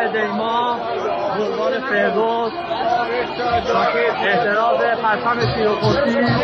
بلوار دیما، بلوار فردوس، اعتراض پرچم شیر و پرسی